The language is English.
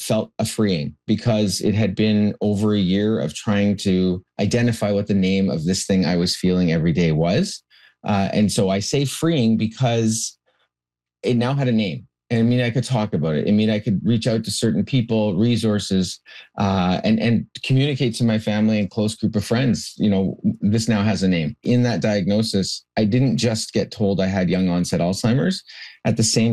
felt a freeing because it had been over a year of trying to identify what the name of this thing I was feeling every day was. And so I say freeing because it now had a name. And I mean, I could talk about it. I mean, I could reach out to certain people, resources, and communicate to my family and close group of friends. You know, this now has a name. In that diagnosis, I didn't just get told I had young onset Alzheimer's. At the same